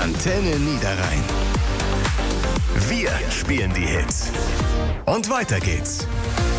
Antenne Niederrhein. Wir spielen die Hits. Und weiter geht's.